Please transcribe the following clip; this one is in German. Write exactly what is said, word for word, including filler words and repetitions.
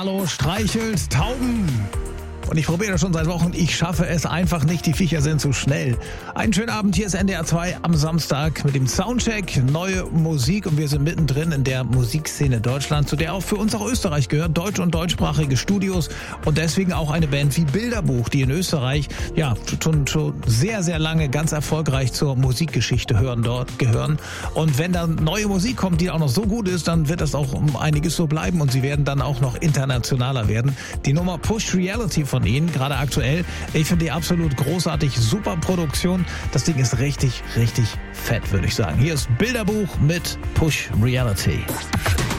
Carlo streichelt Tauben. Und ich probiere das schon seit Wochen. Ich schaffe es einfach nicht. Die Viecher sind zu schnell. Einen schönen Abend. Hier ist N D R zwei am Samstag mit dem Soundcheck. Neue Musik. Und wir sind mittendrin in der Musikszene Deutschlands, zu der auch für uns auch Österreich gehört. Deutsch- und deutschsprachige Studios. Und deswegen auch eine Band wie Bilderbuch, die in Österreich ja schon, schon sehr, sehr lange ganz erfolgreich zur Musikgeschichte hören, dort gehören. Und wenn dann neue Musik kommt, die auch noch so gut ist, dann wird das auch um einiges so bleiben. Und sie werden dann auch noch internationaler werden. Die Nummer Push Reality von Ihnen, gerade aktuell. Ich finde die absolut großartig, super Produktion. Das Ding ist richtig, richtig fett, würde ich sagen. Hier ist Bilderbuch mit Push Reality.